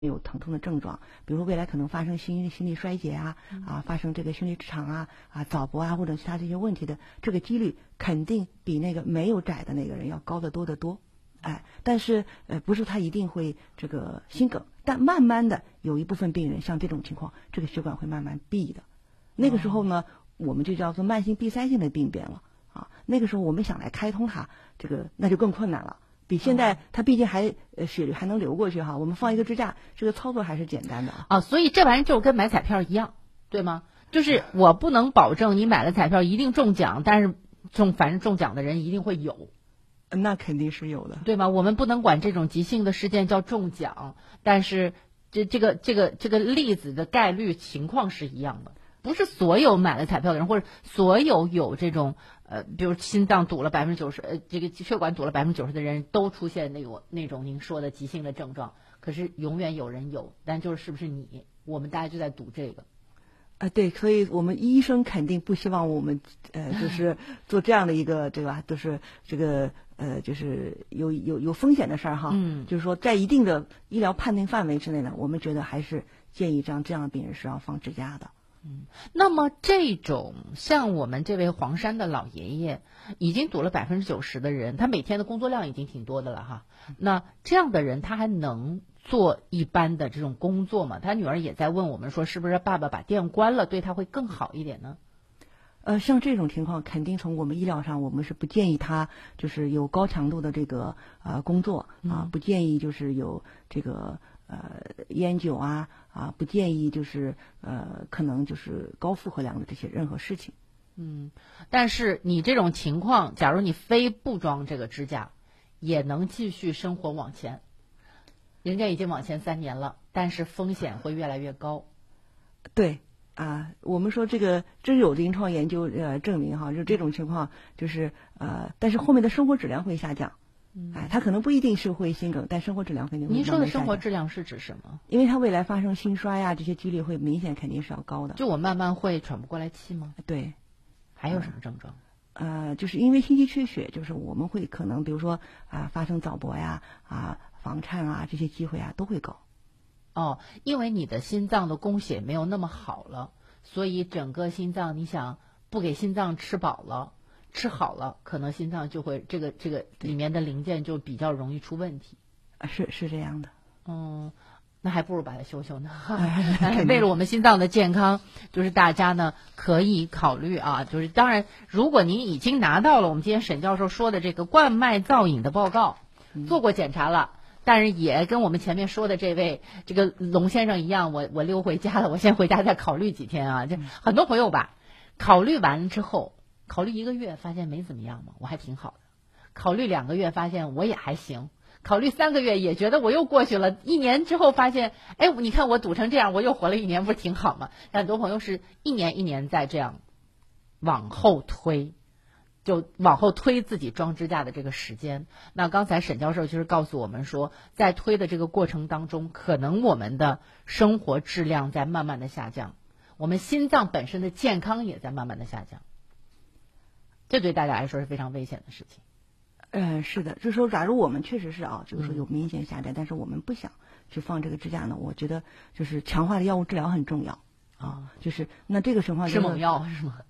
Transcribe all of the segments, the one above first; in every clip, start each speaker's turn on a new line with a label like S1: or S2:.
S1: 有疼痛的症状，比如说未来可能发生心力衰竭发生这个心律失常早搏或者其他这些问题的这个几率肯定比那个没有窄的那个人要高得多得多。但是不是他一定会这个心梗，但慢慢的有一部分病人像这种情况，这个血管会慢慢闭的。那个时候呢，我们就叫做慢性闭塞性的病变了那个时候我们想来开通它，这个那就更困难了。比现在它毕竟还血还能流过去我们放一个支架，这个操作还是简单的
S2: 所以这玩意儿就跟买彩票一样，对吗？就是我不能保证你买了彩票一定中奖，但是反正中奖的人一定会有。
S1: 那肯定是有的，
S2: 对吗？我们不能管这种急性的事件叫中奖，但是这个例子的概率情况是一样的。不是所有买了彩票的人，或者所有这种比如心脏堵了90%，这个血管堵了90%的人都出现那种您说的急性的症状。可是永远有人有，但是不是你？我们大家就在赌这个。
S1: 对，所以我们医生肯定不希望我们就是做这样的一个对吧？就是这个就是有风险的事儿就是说在一定的医疗判定范围之内呢，我们觉得还是建议这样的病人是要放支架的。
S2: 那么这种像我们这位黄山的老爷爷，已经堵了90%的人，他每天的工作量已经挺多的了那这样的人他还能做一般的这种工作吗？他女儿也在问我们说，是不是爸爸把店关了对他会更好一点呢？
S1: 像这种情况，肯定从我们医疗上，我们是不建议他就是有高强度的这个工作不建议就是有这个烟酒不建议就是可能就是高负荷量的这些任何事情。
S2: 但是你这种情况，假如你非不装这个支架，也能继续生活往前。人家已经往前3年了，但是风险会越来越高。
S1: 对我们说这个真有临床研究证明就这种情况就是但是后面的生活质量会下降。他可能不一定是会心梗，但生活质量肯定会慢慢下降。
S2: 您说的生活质量是指什么？
S1: 因为他未来发生心衰这些几率会明显肯定是要高的。
S2: 就我慢慢会喘不过来气吗？
S1: 对。
S2: 还有什么症状？
S1: 就是因为心肌缺血，就是我们会可能比如说发生早搏房颤这些机会都会高。
S2: 因为你的心脏的供血没有那么好了，所以整个心脏你想不给心脏吃饱了吃好了，可能心脏就会这个里面的零件就比较容易出问题。
S1: 是这样的。
S2: 那还不如把它修修呢。为了我们心脏的健康，就是大家呢可以考虑就是当然，如果您已经拿到了我们今天沈教授说的这个冠脉造影的报告，做过检查了，但是也跟我们前面说的这位这个龙先生一样，我溜回家了，我先回家再考虑几天这很多朋友吧，考虑完之后，考虑1个月发现没怎么样嘛，我还挺好的；考虑2个月发现我也还行。考虑3个月也觉得我又过去了，1年之后发现，你看我堵成这样，我又活了1年，不是挺好吗？很多朋友是1年1年在这样往后推，就往后推自己装支架的这个时间。那刚才沈教授就是告诉我们说，在推的这个过程当中，可能我们的生活质量在慢慢的下降，我们心脏本身的健康也在慢慢的下降，这对大家来说是非常危险的事情。
S1: 是的，就是说假如我们确实是就是说有明显下降，但是我们不想去放这个支架呢，我觉得就是强化的药物治疗很重要就是那这个情况
S2: 吃猛药是吗？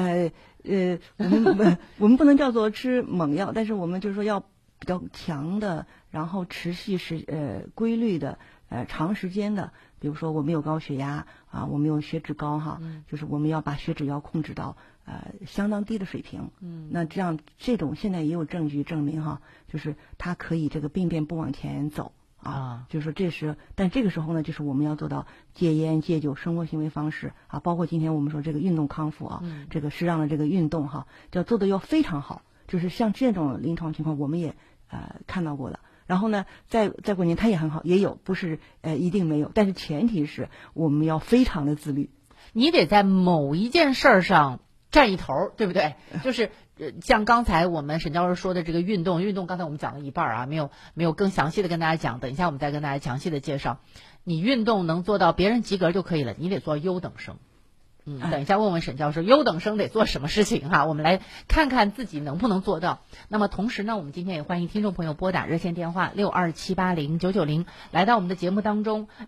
S1: 我们不能叫做吃猛药，但是我们就是说要比较强的，然后持续规律的长时间的，比如说我们有高血压我们有血脂高就是我们要把血脂要控制到相当低的水平。那这种现在也有证据证明就是它可以这个病变不往前走就是说但这个时候呢，就是我们要做到戒烟戒酒生活行为方式包括今天我们说这个运动康复这个适当的这个运动要做的要非常好。就是像这种临床情况我们也看到过的。然后呢，再过年它也很好，也有不是一定没有，但是前提是我们要非常的自律。
S2: 你得在某一件事上占一头，对不对？就是像刚才我们沈教授说的这个运动，刚才我们讲了一半没有更详细的跟大家讲，等一下我们再跟大家详细的介绍。你运动能做到别人及格就可以了，你得做优等生。 等一下问问沈教授，优等生得做什么事情哈？我们来看看自己能不能做到。那么同时呢，我们今天也欢迎听众朋友拨打热线电话62780990来到我们的节目当中。